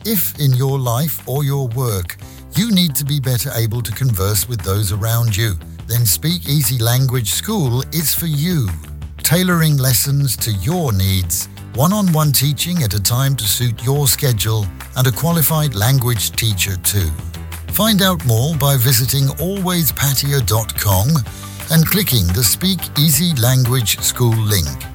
If in your life or your work you need to be better able to converse with those around you, then Speak Easy Language School is for you. Tailoring lessons to your needs, one-on-one teaching at a time to suit your schedule, and a qualified language teacher too. Find out more by visiting alwayspatio.com and clicking the Speak Easy Language School link.